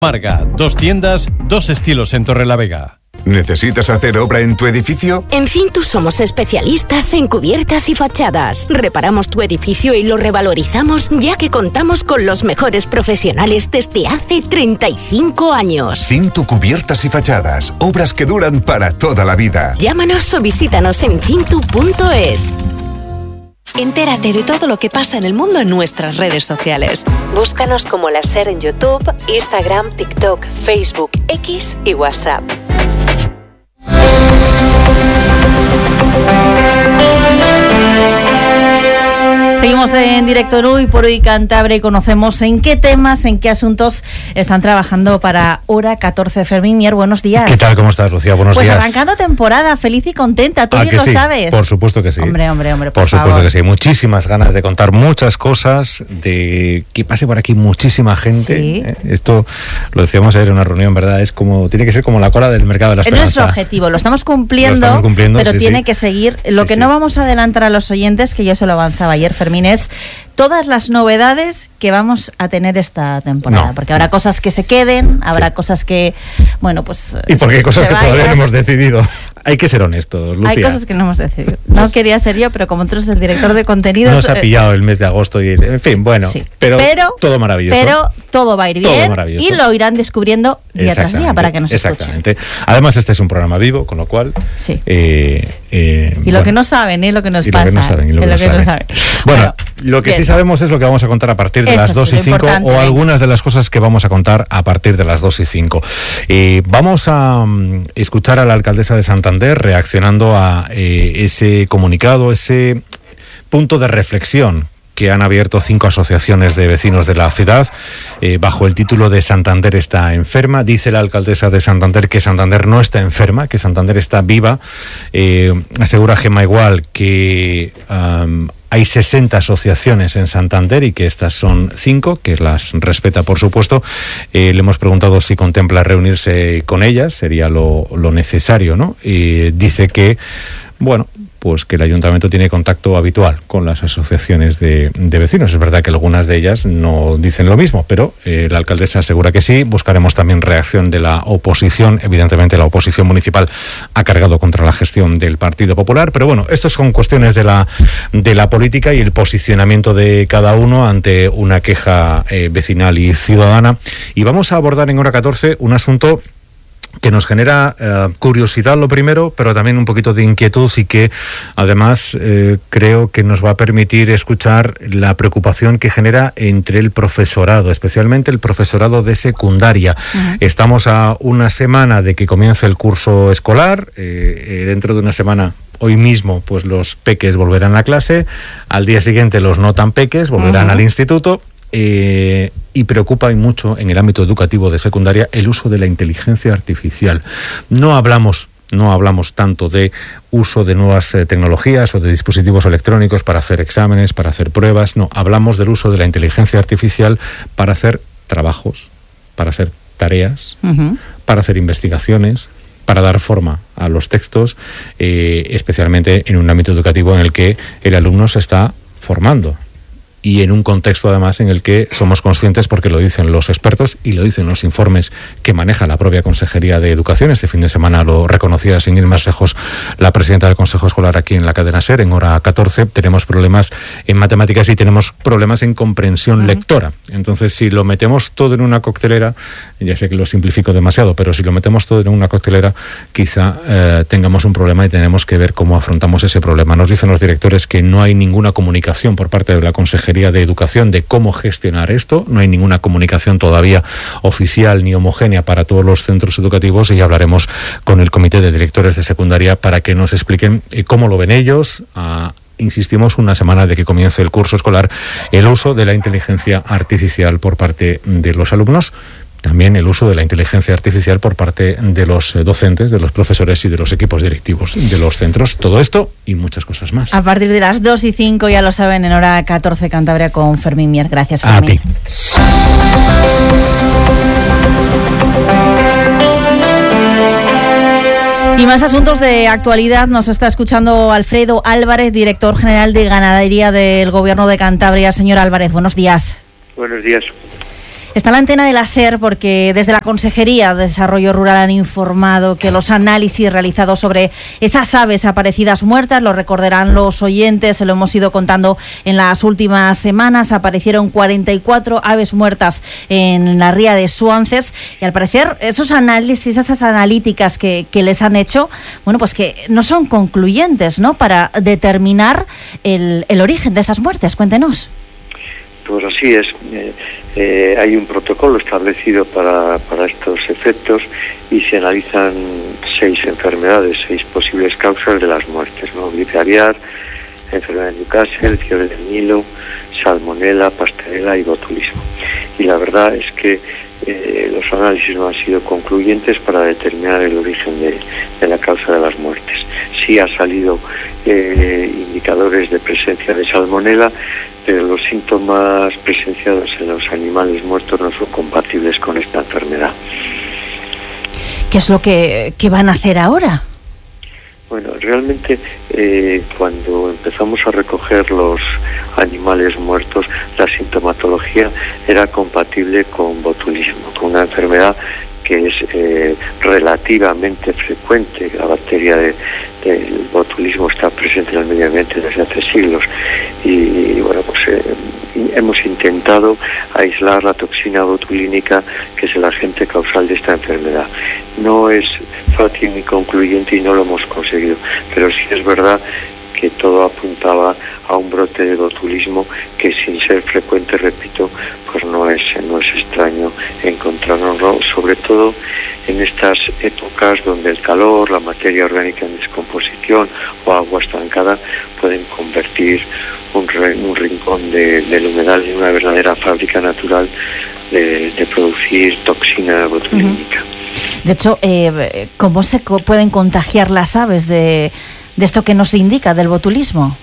Marga, 2 tiendas, 2 estilos en Torrelavega. ¿Necesitas hacer obra en tu edificio? En Cintu somos especialistas en cubiertas y fachadas. Reparamos tu edificio y lo revalorizamos, ya que contamos con los mejores profesionales desde hace 35 años. Cintu Cubiertas y Fachadas. Obras que duran para toda la vida. Llámanos o visítanos en cintu.es. Entérate de todo lo que pasa en el mundo en nuestras redes sociales. Búscanos como La Ser en YouTube, Instagram, TikTok, Facebook, X y WhatsApp. Seguimos en directo en Hoy por Hoy Cantabria y conocemos en qué temas, en qué asuntos están trabajando para Hora 14. Fermín Mier, buenos días. ¿Qué tal? ¿Cómo estás, Lucía? Buenos días. Pues arrancando temporada, feliz y contenta, tú bien lo sabes. Por supuesto que sí. Hombre, por supuesto que sí. Muchísimas ganas de contar muchas cosas, de que pase por aquí muchísima gente. Sí. Esto lo decíamos ayer en una reunión, ¿verdad? Es como, tiene que ser como la cola del mercado de la esperanza. Es nuestro objetivo, lo estamos cumpliendo, pero sí, tiene que seguir. Lo que no vamos a adelantar a los oyentes, que yo se lo avanzaba ayer, Fermín, es todas las novedades que vamos a tener esta temporada, porque habrá cosas que se queden, habrá cosas que, bueno, pues... Y porque hay cosas que todavía no hemos decidido. Hay que ser honestos, Lucía. Hay cosas que no hemos decidido. No quería ser yo, pero como tú eres el director de contenidos... Nos ha pillado el mes de agosto y, en fin, bueno, sí. pero todo maravilloso. Pero todo va a ir bien y lo irán descubriendo día tras día para que nos escuchen. Exactamente. Además, este es un programa vivo, con lo cual... Sí. Y lo que no saben, lo que nos pasa. Lo que no saben. Bueno, lo que sí sabemos es lo que vamos a contar a partir de las 2 y 5 o algunas de las cosas que vamos a contar a partir de las 2 y 5. Vamos a escuchar a la alcaldesa de Santander reaccionando a ese comunicado, ese punto de reflexión que han abierto 5 asociaciones de vecinos de la ciudad bajo el título de Santander está enferma. Dice la alcaldesa de Santander que Santander no está enferma, que Santander está viva. Asegura Gemma Igual que hay 60 asociaciones en Santander y que estas son 5, que las respeta, por supuesto. Le hemos preguntado si contempla reunirse con ellas, sería lo necesario, ¿no? Dice que, bueno, pues que el ayuntamiento tiene contacto habitual con las asociaciones de vecinos. Es verdad que algunas de ellas no dicen lo mismo, pero la alcaldesa asegura que sí. Buscaremos también reacción de la oposición. Evidentemente la oposición municipal ha cargado contra la gestión del Partido Popular, pero bueno, estos son cuestiones de la política y el posicionamiento de cada uno ante una queja vecinal y ciudadana. Y vamos a abordar en Hora 14 un asunto que nos genera curiosidad lo primero, pero también un poquito de inquietud y que además creo que nos va a permitir escuchar la preocupación que genera entre el profesorado, especialmente el profesorado de secundaria. Uh-huh. Estamos a una semana de que comience el curso escolar, dentro de una semana... Hoy mismo, pues los peques volverán a clase, al día siguiente los no tan peques volverán al instituto. Y preocupa mucho en el ámbito educativo de secundaria el uso de la inteligencia artificial. No hablamos tanto de uso de nuevas tecnologías o de dispositivos electrónicos para hacer exámenes, para hacer pruebas. No, hablamos del uso de la inteligencia artificial para hacer trabajos, para hacer tareas, para hacer investigaciones, para dar forma a los textos, especialmente en un ámbito educativo en el que el alumno se está formando. Y en un contexto además en el que somos conscientes, porque lo dicen los expertos y lo dicen los informes que maneja la propia Consejería de Educación. Este fin de semana lo reconocía, sin ir más lejos, la presidenta del Consejo Escolar aquí en la cadena SER, en Hora 14. Tenemos problemas en matemáticas y tenemos problemas en comprensión lectora. Entonces, si lo metemos todo en una coctelera, ya sé que lo simplifico demasiado, pero si lo metemos todo en una coctelera, quizá tengamos un problema y tenemos que ver cómo afrontamos ese problema. Nos dicen los directores que no hay ninguna comunicación por parte de la Consejería de Educación de cómo gestionar esto. No hay ninguna comunicación todavía oficial ni homogénea para todos los centros educativos y ya hablaremos con el Comité de Directores de Secundaria para que nos expliquen cómo lo ven ellos. Insistimos, una semana de que comience el curso escolar, el uso de la inteligencia artificial por parte de los alumnos. También el uso de la inteligencia artificial por parte de los docentes, de los profesores y de los equipos directivos de los centros. Todo esto y muchas cosas más. A partir de las 2 y 5, ya lo saben, en Hora 14 Cantabria con Fermín Mier. Gracias, Fermín. A ti. Y más asuntos de actualidad. Nos está escuchando Alfredo Álvarez, director general de Ganadería del Gobierno de Cantabria. Señor Álvarez, buenos días. Buenos días. Está la antena de la SER porque desde la Consejería de Desarrollo Rural han informado que los análisis realizados sobre esas aves aparecidas muertas, lo recordarán los oyentes, se lo hemos ido contando en las últimas semanas, aparecieron 44 aves muertas en la ría de Suances y al parecer esos análisis, esas analíticas que les han hecho, bueno, pues que no son concluyentes, ¿no?, para determinar el origen de estas muertes. Cuéntenos. Pues así es. Hay un protocolo establecido para estos efectos y se analizan 6 enfermedades, 6 posibles causas de las muertes, ¿no? Gripe aviar, enfermedad de Newcastle, fiebre del Nilo, salmonela, pastorela y botulismo. Y la verdad es que los análisis no han sido concluyentes para determinar el origen de la causa de las muertes. Sí ha salido indicadores de presencia de salmonela, pero los síntomas presenciados en los animales muertos no son compatibles con esta enfermedad. ¿Qué es lo que van a hacer ahora? Bueno, realmente cuando empezamos a recoger los animales muertos, la sintomatología era compatible con botulismo, con una enfermedad que es relativamente frecuente. La bacteria del botulismo está presente en el medio ambiente desde hace siglos y bueno, pues hemos intentado aislar la toxina botulínica, que es el agente causal de esta enfermedad. No es fácil ni concluyente y no lo hemos conseguido, pero sí es verdad que todo apuntaba a un brote de botulismo que, sin ser frecuente, repito, pues no es extraño encontrarlo, sobre todo en estas épocas donde el calor, la materia orgánica en descomposición o agua estancada pueden convertir un rincón del humedal en una verdadera fábrica natural de producir toxina botulínica. De hecho, ¿cómo se pueden contagiar las aves de esto que nos indica del botulismo?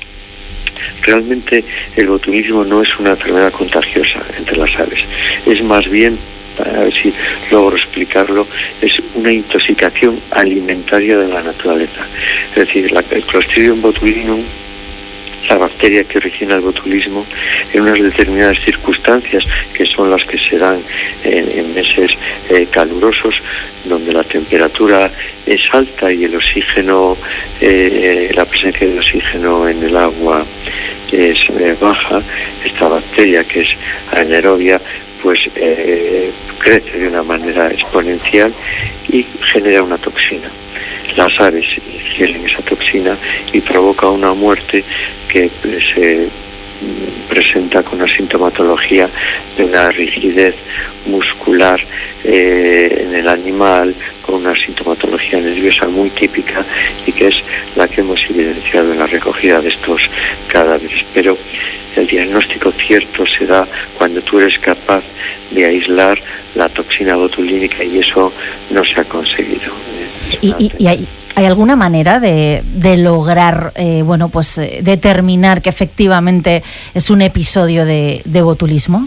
Realmente el botulismo no es una enfermedad contagiosa entre las aves, es más bien, a ver si logro explicarlo, es una intoxicación alimentaria de la naturaleza. Es decir, el Clostridium botulinum, la bacteria que origina el botulismo, en unas determinadas circunstancias que son las que se dan en meses calurosos, donde la temperatura es alta y el oxígeno, la presencia de oxígeno en el agua es baja, esta bacteria, que es anaerobia, pues crece de una manera exponencial y genera una toxina. Las aves ingieren esa toxina y provoca una muerte que se presenta con una sintomatología de una rigidez muscular en el animal, con una sintomatología nerviosa muy típica y que es la que hemos evidenciado en la recogida de estos cadáveres. Pero el diagnóstico cierto se da cuando tú eres capaz de aislar la toxina botulínica y eso no se ha conseguido. ¿Y hay alguna manera de lograr determinar que efectivamente es un episodio de botulismo?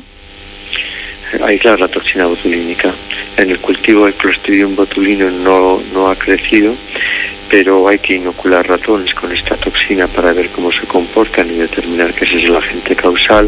Aislar la toxina botulínica. En el cultivo del Clostridium botulinum no ha crecido, pero hay que inocular ratones con esta toxina para ver cómo se comportan y determinar que ese es el agente causal.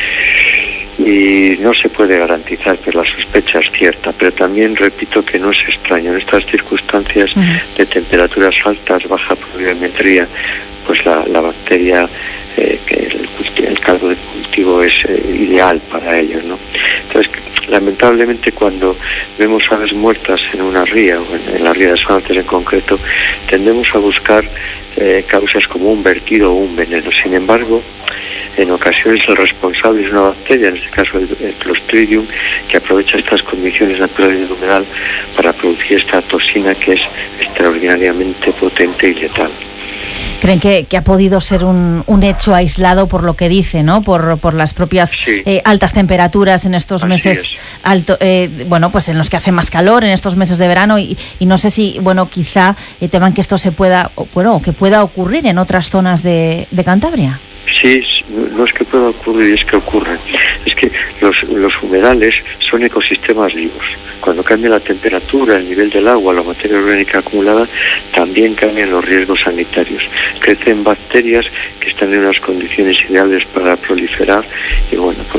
Y no se puede garantizar, pero la sospecha es cierta. Pero también repito que no es extraño. En estas circunstancias de temperaturas altas, baja pluviometría, pues la bacteria, que el caldo de cultivo es ideal para ellos, ¿no? Entonces, lamentablemente, cuando vemos aves muertas en una ría, o en la ría de Suances en concreto, tendemos a buscar causas como un vertido o un veneno. Sin embargo, en ocasiones el responsable es una bacteria, en este caso el Clostridium, que aprovecha estas condiciones naturales del humedal para producir esta toxina que es extraordinariamente potente y letal. ¿Creen que ha podido ser un hecho aislado por lo que dice, ¿no? Por las propias altas temperaturas en estos meses pues en los que hace más calor, en estos meses de verano y no sé si, quizá teman que esto se pueda, que pueda ocurrir en otras zonas de Cantabria? Sí, no es que pueda ocurrir, es que ocurre. Es que los humedales son ecosistemas vivos. Cuando cambia la temperatura, el nivel del agua, la materia orgánica acumulada, también cambian los riesgos sanitarios. Crecen bacterias que están en unas condiciones ideales para proliferar y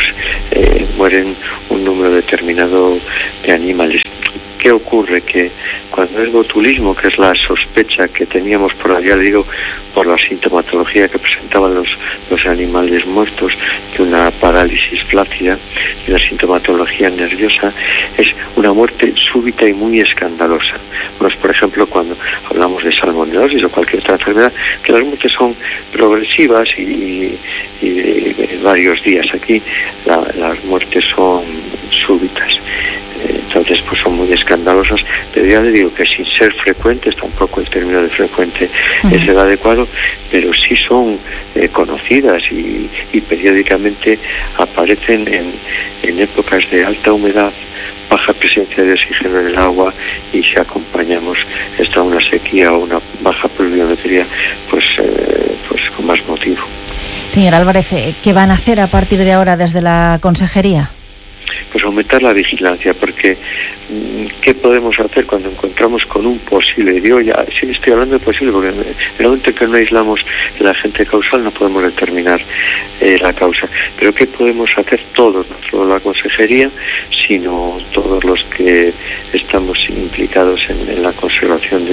mueren un número determinado de animales. ¿Qué ocurre? Que cuando es botulismo, que es la sospecha que teníamos por la sintomatología que presentaban los animales muertos, de una parálisis flácida y una sintomatología nerviosa, es una muerte súbita y muy escandalosa. Pues, por ejemplo, cuando hablamos de salmonelosis o cualquier otra enfermedad, que las muertes son progresivas y de varios días. Aquí las muertes son súbitas. Entonces, pues son muy escandalosas, pero ya le digo que sin ser frecuentes, tampoco el término de frecuente es el adecuado, pero sí son conocidas y periódicamente aparecen en épocas de alta humedad, baja presencia de oxígeno en el agua, y si acompañamos esta una sequía o una baja pluviometría, pues con más motivo. Señor Álvarez, ¿qué van a hacer a partir de ahora desde la consejería? Pues aumentar la vigilancia, porque ¿qué podemos hacer cuando encontramos con un posible? Digo, ya sí estoy hablando de posible, porque en el momento en que no aislamos el agente causal no podemos determinar la causa. Pero ¿qué podemos hacer todos, no solo la consejería, sino todos los que estamos implicados en la conservación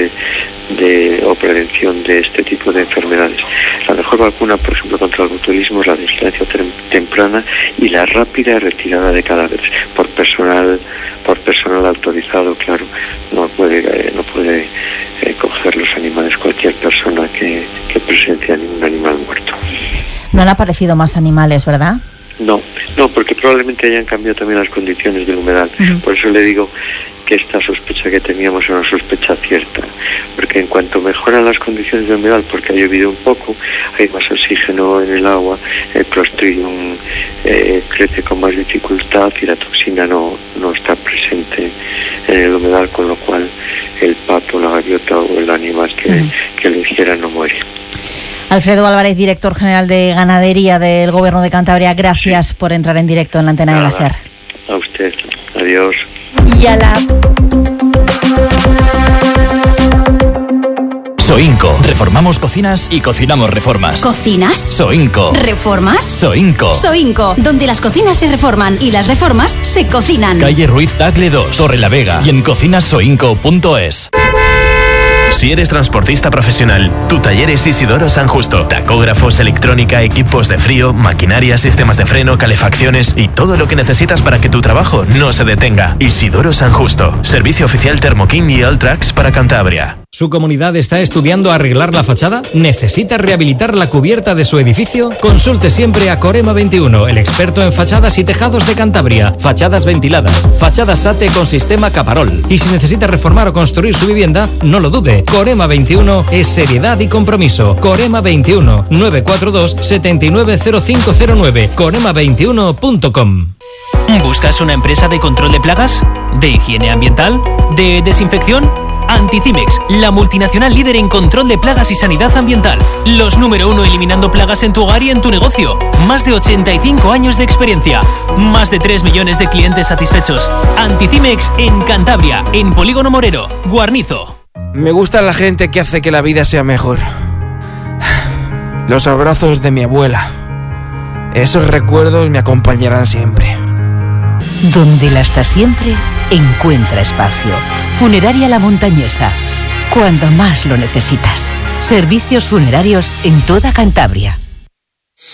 o prevención de este tipo de enfermedades? La mejor vacuna, por ejemplo, contra el botulismo es la vigilancia temprana y la rápida retirada de cadáveres por personal autorizado, claro. No puede coger los animales cualquier persona que presencia un animal muerto. No han aparecido más animales, ¿verdad? No, porque probablemente hayan cambiado también las condiciones del humedal. Por eso le digo que esta sospecha que teníamos era una sospecha cierta, porque en cuanto mejoran las condiciones del humedal, porque ha llovido un poco, hay más oxígeno en el agua, el Clostridium crece con más dificultad y la toxina no está presente en el humedal, con lo cual el pato, la gaviota o el animal que lo ingiera no muere. Alfredo Álvarez, director general de Ganadería del Gobierno de Cantabria, gracias por entrar en directo en la antena de la SER. A usted, adiós. Y a la... Soinco. Reformamos cocinas y cocinamos reformas. ¿Cocinas? Soinco. ¿Reformas? Soinco. Soinco, donde las cocinas se reforman y las reformas se cocinan. Calle Ruiz Tagle 2, Torrelavega, y en cocinasoinco.es. Si eres transportista profesional, tu taller es Isidoro San Justo. Tacógrafos, electrónica, equipos de frío, maquinaria, sistemas de freno, calefacciones y todo lo que necesitas para que tu trabajo no se detenga. Isidoro San Justo. Servicio oficial Thermoking y Alltrax para Cantabria. ¿Su comunidad está estudiando arreglar la fachada? ¿Necesita rehabilitar la cubierta de su edificio? Consulte siempre a Corema 21, el experto en fachadas y tejados de Cantabria. Fachadas ventiladas, fachadas SATE con sistema Caparol. Y si necesita reformar o construir su vivienda, no lo dude. Corema 21 es seriedad y compromiso. Corema 21 942 790509. Corema21.com. ¿Buscas una empresa de control de plagas? ¿De higiene ambiental? ¿De desinfección? Anticimex, la multinacional líder en control de plagas y sanidad ambiental. Los número 1 eliminando plagas en tu hogar y en tu negocio. Más de 85 años de experiencia. Más de 3 millones de clientes satisfechos. Anticimex en Cantabria, en Polígono Morero, Guarnizo. Me gusta la gente que hace que la vida sea mejor. Los abrazos de mi abuela. Esos recuerdos me acompañarán siempre. Donde la está siempre, encuentra espacio. Funeraria La Montañesa. Cuando más lo necesitas. Servicios funerarios en toda Cantabria.